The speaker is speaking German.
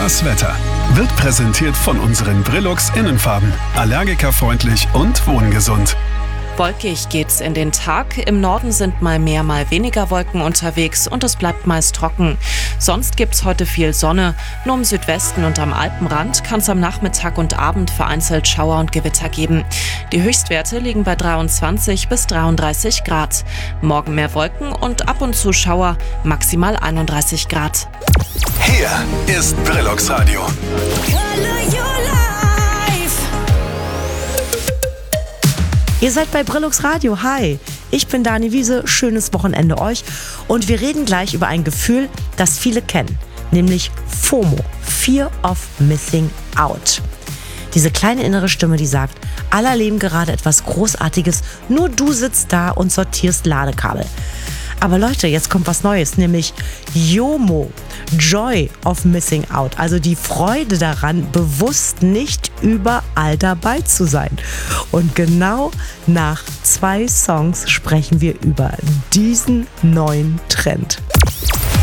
Das Wetter wird präsentiert von unseren Brilux Innenfarben. Allergikerfreundlich und wohngesund. Wolkig geht's in den Tag. Im Norden sind mal mehr, mal weniger Wolken unterwegs und es bleibt meist trocken. Sonst gibt's heute viel Sonne. Nur im Südwesten und am Alpenrand kann es am Nachmittag und Abend vereinzelt Schauer und Gewitter geben. Die Höchstwerte liegen bei 23 bis 33 Grad. Morgen mehr Wolken und ab und zu Schauer, maximal 31 Grad. Hier ist Brilux Radio. Ihr seid bei Brilux Radio. Hi, ich bin Dani Wiese. Schönes Wochenende euch. Und wir reden gleich über ein Gefühl, das viele kennen, nämlich FOMO, Fear of Missing Out. Diese kleine innere Stimme, die sagt, alle erleben gerade etwas Großartiges, nur du sitzt da und sortierst Ladekabel. Aber Leute, jetzt kommt was Neues, nämlich JOMO, Joy of Missing Out, also die Freude daran, bewusst nicht überall dabei zu sein. Und genau nach 2 Songs sprechen wir über diesen neuen Trend.